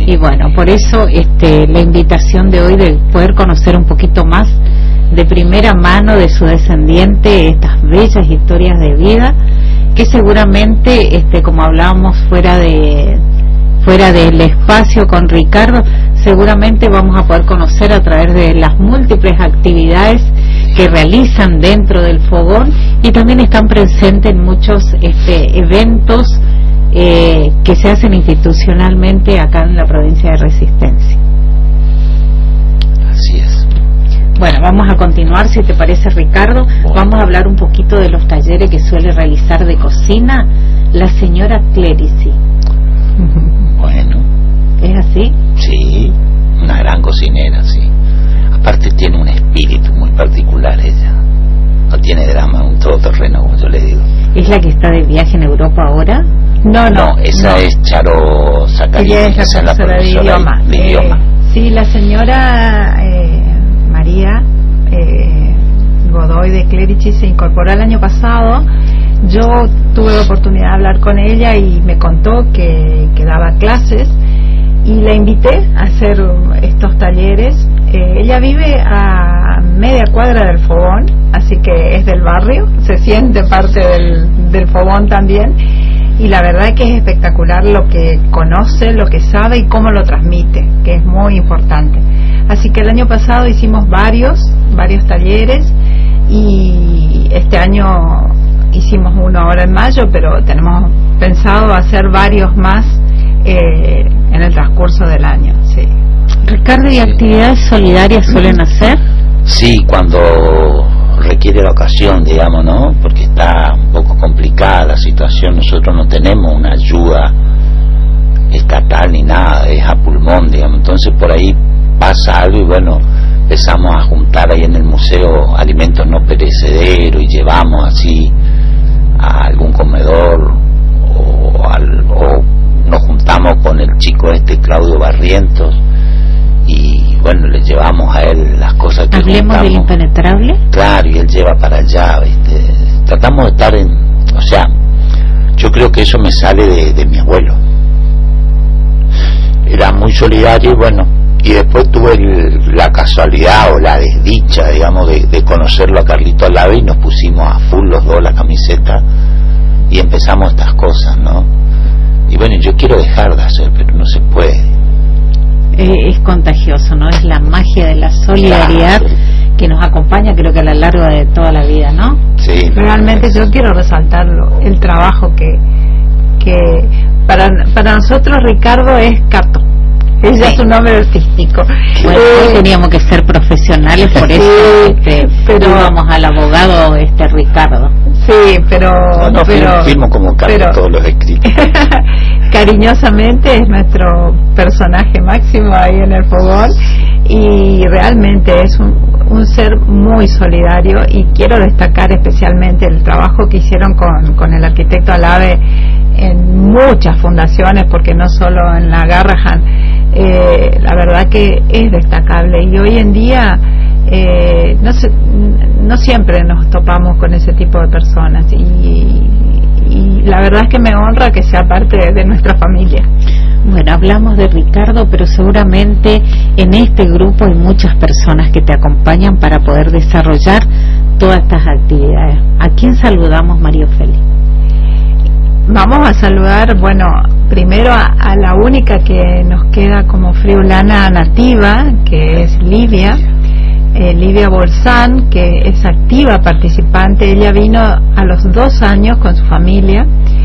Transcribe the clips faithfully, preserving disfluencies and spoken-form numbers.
Y bueno, por eso este, la invitación de hoy de poder conocer un poquito más de primera mano de su descendiente, estas bellas historias de vida, que seguramente, este, como hablábamos fuera de fuera del espacio con Ricardo, seguramente vamos a poder conocer a través de las múltiples actividades que realizan dentro del fogón, y también están presentes en muchos este, eventos eh, que se hacen institucionalmente acá en la provincia de Resistencia. Así es. Bueno, vamos a continuar, si te parece, Ricardo. Bueno. Vamos a hablar un poquito de los talleres que suele realizar de cocina la señora Clerici. Bueno. ¿Es así? Sí, una gran cocinera, sí. Aparte tiene un espíritu muy particular ella. No tiene drama, un todoterreno, como yo le digo. ¿Es la que está de viaje en Europa ahora? No, no, no esa no. es Charo Zacarín. Ella es la esa profesora, es la profesora de idioma. De, de eh, idioma. Sí, la señora eh, María eh, Godoy de Clerici se incorporó el año pasado. Yo tuve la oportunidad de hablar con ella y me contó que, que daba clases, y la invité a hacer estos talleres. Eh, ella vive a media cuadra del fogón, así que es del barrio, se siente parte del, del fogón también, y la verdad que es espectacular lo que conoce, lo que sabe y cómo lo transmite, que es muy importante. Así que el año pasado hicimos varios, varios talleres, y este año hicimos uno ahora en mayo, pero tenemos pensado hacer varios más eh, en el transcurso del año. Sí. Ricardo, ¿y actividades solidarias suelen hacer? Sí, cuando requiere la ocasión, digamos, ¿no? Porque está un poco complicada la situación. Nosotros no tenemos una ayuda estatal ni nada, es a pulmón, digamos. Entonces por ahí pasa algo y bueno, empezamos a juntar ahí en el museo alimentos no perecederos y llevamos así a algún comedor, o, al, o nos juntamos con el chico este Claudio Barrientos y bueno, le llevamos a él las cosas que Hablemos juntamos. Del impenetrable. Claro, y él lleva para allá, ¿viste? Tratamos de estar en, o sea, yo creo que eso me sale de, de mi abuelo. Era muy solidario y bueno, y después tuve el, la casualidad o la desdicha, digamos, de, de conocerlo a Carlito Alave, y nos pusimos a full los dos la camiseta y empezamos estas cosas, ¿no? Y bueno, yo quiero dejar de hacer, pero no se puede. Eh, es contagioso, ¿no? Es la magia de la solidaridad, claro, que nos acompaña, creo que a lo largo de toda la vida, ¿no? Sí. Realmente yo quiero resaltarlo, el trabajo que que para para nosotros Ricardo es Cato. Ella sí. Es un nombre artístico. Bueno, eh, teníamos que ser profesionales, por eso sí, este, pero vamos al abogado este Ricardo. Sí, pero no, no, pero firmo como Carlos todos los escritos. Cariñosamente es nuestro personaje máximo ahí en el fogón, y realmente es un, un ser muy solidario, y quiero destacar especialmente el trabajo que hicieron con, con el arquitecto Alave en muchas fundaciones, porque no solo en la Garrahan. Eh, la verdad que es destacable, y hoy en día eh, no, se, no siempre nos topamos con ese tipo de personas, y, y la verdad es que me honra que sea parte de, de nuestra familia. Bueno, hablamos de Ricardo, pero seguramente en este grupo hay muchas personas que te acompañan para poder desarrollar todas estas actividades. ¿A quién saludamos, María Ofelia? Vamos a saludar, bueno, primero a, a la única que nos queda como friulana nativa, que es Livia, eh, Livia Bolsán, que es activa participante. Ella vino a los dos años con su familia,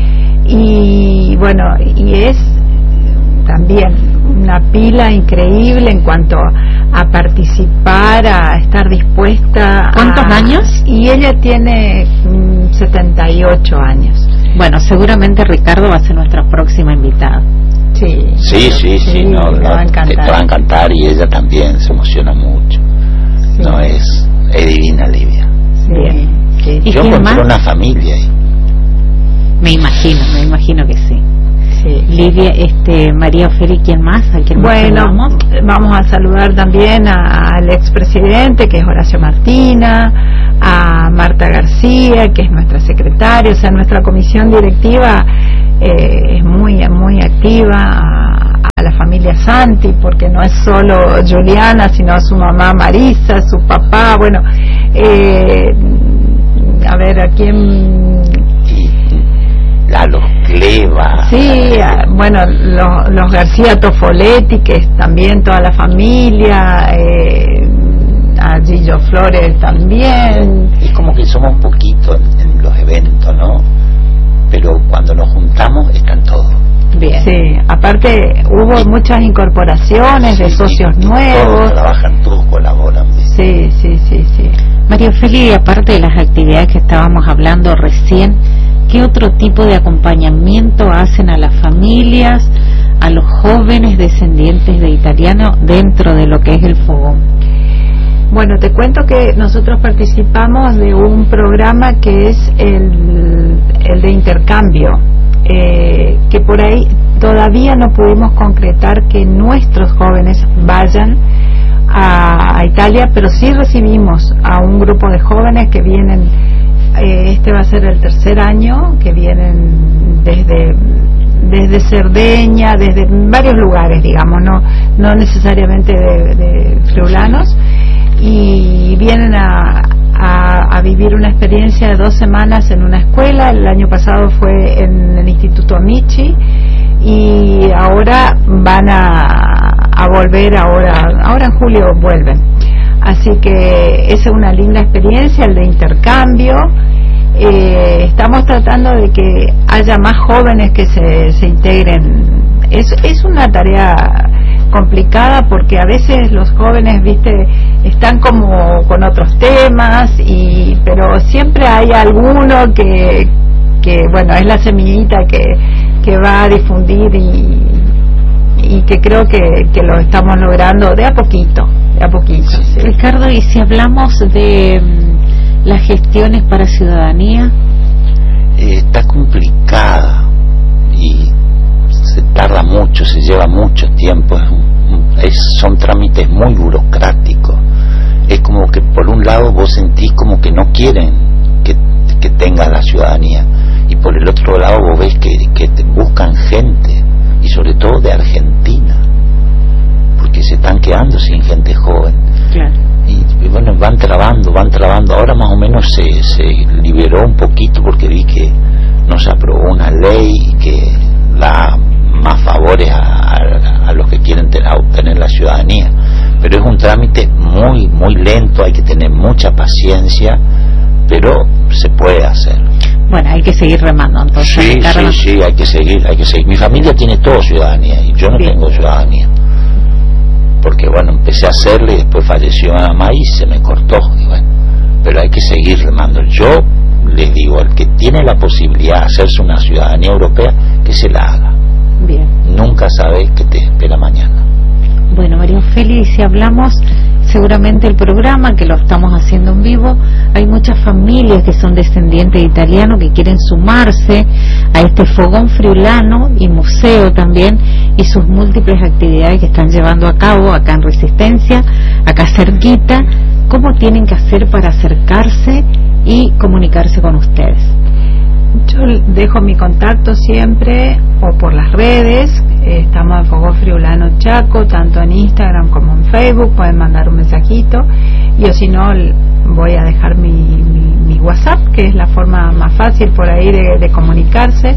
y bueno, y es también una pila increíble en cuanto a participar, a estar dispuesta. ¿Cuántos a, años? Y ella tiene mm, setenta y ocho años. Bueno, seguramente Ricardo va a ser nuestra próxima invitada. Sí, sí, sí, sí, sí, no, te no, va a encantar. te va a encantar, y ella también se emociona mucho. Sí. No, es, es divina Livia. Sí. Bien. Sí. Yo encontré una familia ahí. Me imagino, me imagino que sí. Sí. Livia, este, María Ofelia, ¿quién más? ¿A quién más bueno, saludamos? Vamos a saludar también a, al expresidente, que es Horacio Martina, a Marta García, que es nuestra secretaria. O sea, nuestra comisión directiva eh, es muy muy activa, a, a la familia Santi, porque no es solo Juliana, sino su mamá Marisa, su papá, bueno, eh, a ver, ¿a quién? Lalo Cleva. Sí, bueno, los, los García Tofoletti, que es también toda la familia, eh, a Gillo Flores también. Es como que somos poquitos en, en los eventos, ¿no? Pero cuando nos juntamos están todos. Bien. Sí, aparte hubo muchas incorporaciones, sí, de socios y, y nuevos. Todos trabajan, todos colaboran. Sí, sí, sí, sí. María Ofelia, aparte de las actividades que estábamos hablando recién, ¿qué otro tipo de acompañamiento hacen a las familias, a los jóvenes descendientes de italiano dentro de lo que es el fogón? Bueno, te cuento que nosotros participamos de un programa que es el, el de intercambio, eh, que por ahí todavía no pudimos concretar que nuestros jóvenes vayan a, a Italia, pero sí recibimos a un grupo de jóvenes que vienen, eh, este va a ser el tercer año, que vienen desde desde Cerdeña, desde varios lugares, digamos, no no necesariamente de, de friulanos, y vienen a, a, a vivir una experiencia de dos semanas en una escuela. El año pasado fue en el Instituto Amici y ahora van a, a volver, ahora ahora en julio vuelven. Así que esa es una linda experiencia, el de intercambio. Eh, estamos tratando de que haya más jóvenes que se, se integren. Es, es una tarea complicada porque a veces los jóvenes, viste, están como con otros temas, y pero siempre hay alguno que, que bueno, es la semillita que, que va a difundir, y, y que creo que, que lo estamos logrando de a poquito, de a poquito. Sí. Ricardo, y si hablamos de las gestiones para ciudadanía, eh, está complicada y se tarda mucho, se lleva mucho tiempo, es, es, son trámites muy burocráticos. Es como que por un lado vos sentís como que no quieren que, que tengas la ciudadanía, y por el otro lado vos ves que, que te buscan gente, y sobre todo de Argentina, porque se están quedando sin gente joven. Claro. Y, y bueno, van trabando, van trabando. Ahora más o menos se, se liberó un poquito, porque vi que no se aprobó una ley que da más favores a, a, a los que quieren tener, a obtener la ciudadanía, pero es un trámite muy muy lento, hay que tener mucha paciencia, pero se puede hacer. Bueno, hay que seguir remando entonces. Sí, sí, sí, hay que seguir, hay que seguir. Mi familia tiene toda ciudadanía y yo no Bien. tengo ciudadanía, porque bueno, empecé a hacerle y después falleció mi mamá y se me cortó, y bueno, pero hay que seguir remando. Yo les digo, al que tiene la posibilidad de hacerse una ciudadanía europea, que se la haga. Bien. Nunca sabes qué te espera mañana. Bueno, María Ofelia, si hablamos seguramente el programa, que lo estamos haciendo en vivo, hay muchas familias que son descendientes de italianos que quieren sumarse a este fogón friulano y museo también, y sus múltiples actividades que están llevando a cabo acá en Resistencia, acá cerquita. ¿Cómo tienen que hacer para acercarse y comunicarse con ustedes? Yo dejo mi contacto siempre o por las redes. Estamos en Fogón Friulano Chaco, tanto en Instagram como en Facebook, pueden mandar un mensajito, y o si no voy a dejar mi, mi, mi WhatsApp, que es la forma más fácil por ahí de, de comunicarse.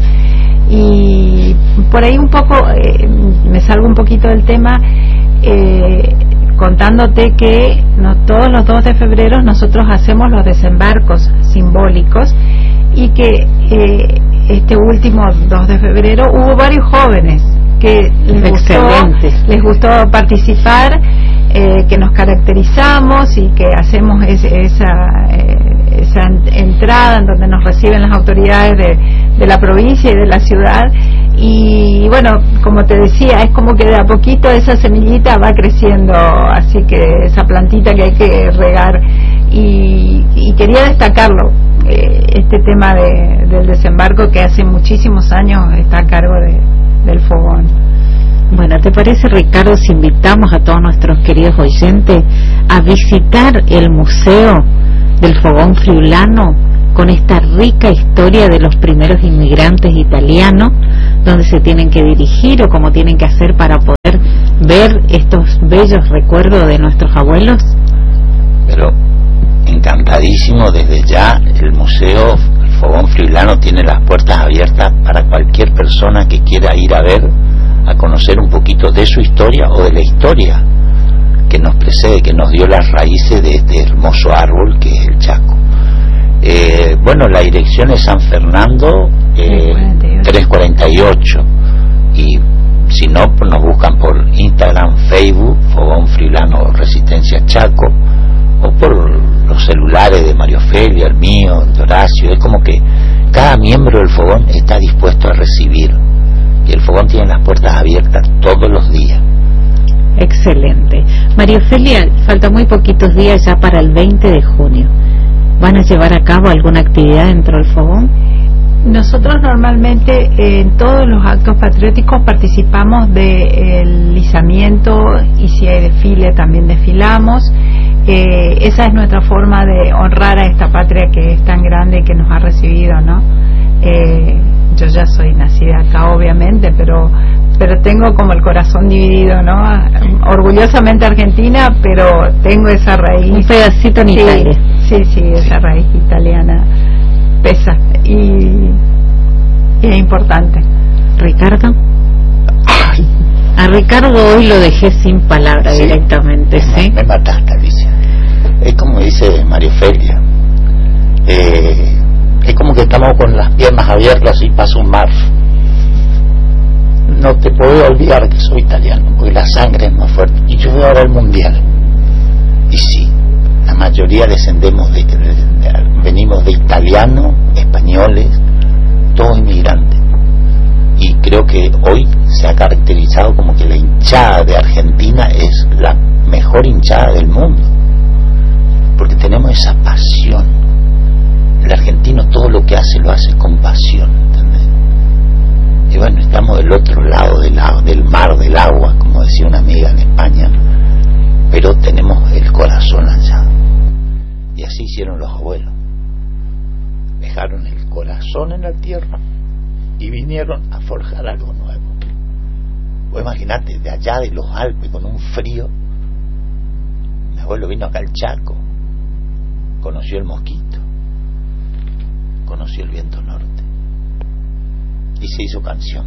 Y por ahí un poco eh, me salgo un poquito del tema, eh, contándote que no, todos los dos de febrero nosotros hacemos los desembarcos simbólicos, y que eh, este último dos de febrero hubo varios jóvenes que les gustó, les gustó participar, eh, que nos caracterizamos y que hacemos es, esa, eh, esa entrada en donde nos reciben las autoridades de, de la provincia y de la ciudad. Y bueno, como te decía, es como que de a poquito esa semillita va creciendo, así que esa plantita que hay que regar, y, y quería destacarlo, eh, este tema de, del desembarco, que hace muchísimos años está a cargo de, del fogón. Bueno, ¿te parece, Ricardo, si invitamos a todos nuestros queridos oyentes a visitar el Museo del Fogón Friulano, con esta rica historia de los primeros inmigrantes italianos, donde se tienen que dirigir o cómo tienen que hacer para poder bellos recuerdos de nuestros abuelos? Pero encantadísimo. Desde ya el museo, el Fogón Friulano, tiene las puertas abiertas para cualquier persona que quiera ir a ver, a conocer un poquito de su historia o de la historia que nos precede, que nos dio las raíces de este hermoso árbol que es el Chaco. Eh, bueno, la dirección es San Fernando eh, trescientos cuarenta y ocho, y si no, pues nos buscan por Instagram, Facebook, Fogón Friulano Resistencia Chaco, o por los celulares de María Ofelia, el mío, el de Horacio. Es como que cada miembro del Fogón está dispuesto a recibir, y el Fogón tiene las puertas abiertas todos los días. Excelente. María Ofelia, falta muy poquitos días ya para el veinte de junio. ¿Van a llevar a cabo alguna actividad dentro del Fogón? Nosotros normalmente eh, en todos los actos patrióticos participamos del izamiento, y si hay desfile también desfilamos. Eh, esa es nuestra forma de honrar a esta patria que es tan grande y que nos ha recibido, ¿no? Eh, yo ya soy nacida acá, obviamente, pero pero tengo como el corazón dividido, ¿no? Orgullosamente argentina, pero tengo esa raíz. Un pedacito en sí, Italia. Sí, sí, esa raíz italiana pesa y, y es importante. Ricardo. Ay. A Ricardo hoy lo dejé sin palabras, sí, directamente, ¿sí? Me, me mataste, Alicia. Es como dice María Ofelia. Eh, es como que estamos con las piernas abiertas y pasa un mar. No te puedo olvidar que soy italiano, porque la sangre es más fuerte. Y yo voy ahora al mundial. Y sí, la mayoría descendemos de, de, de venimos de italianos, españoles, todos inmigrantes. Y creo que hoy se ha caracterizado como que la hinchada de Argentina es la mejor hinchada del mundo, porque tenemos esa pasión. El argentino todo lo que hace lo hace con pasión, ¿entendés? Y bueno, estamos del otro lado del, del mar, del agua, como decía una amiga en España, pero tenemos el corazón allá. Y así hicieron los abuelos. Dejaron el corazón en la tierra y vinieron a forjar algo nuevo. Vos imaginate, de allá de los Alpes, con un frío, mi abuelo vino acá al Chaco, conoció el mosquito, conoció el viento norte y se hizo canción.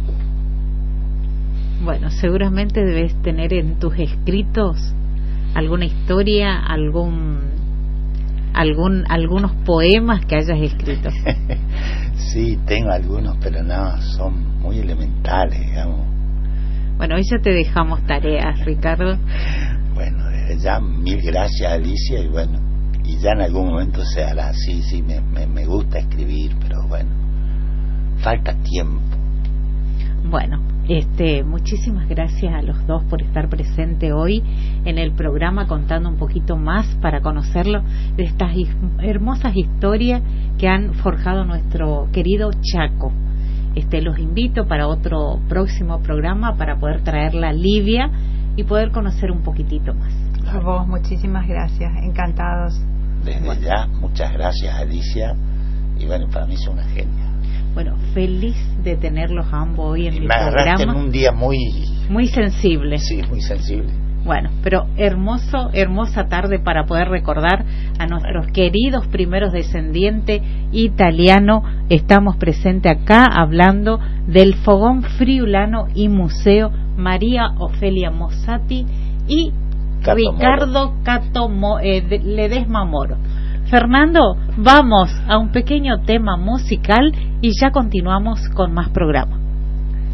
Bueno, seguramente debes tener en tus escritos alguna historia, algún algún algunos poemas que hayas escrito. Sí, tengo algunos, pero no, son muy elementales, digamos. Bueno, hoy ya te dejamos tareas, Ricardo. Bueno, desde ya mil gracias, Alicia, y bueno, y ya en algún momento se hará. Sí, sí, me, me, me gusta escribir, pero bueno, falta tiempo. Bueno, este, muchísimas gracias a los dos por estar presente hoy en el programa, contando un poquito más para conocerlo de estas hermosas historias que han forjado nuestro querido Chaco. Este, los invito para otro próximo programa para poder traerla a Livia y poder conocer un poquitito más. A vos, muchísimas gracias, encantados. Desde bueno. ya, muchas gracias, Alicia, y bueno, para mí es una genia. Bueno, feliz de tenerlos ambos hoy en y mi me programa. En un día muy muy sensible. Sí, muy sensible. Bueno, pero hermoso, hermosa tarde para poder recordar a nuestros bueno. queridos primeros descendientes italianos. Estamos presentes acá hablando del Fogón Friulano y Museo María Ofelia Mossati y Cato Ricardo Moro. Cato Mo, eh, de, Ledesma Moro. Fernando, vamos a un pequeño tema musical y ya continuamos con más programa.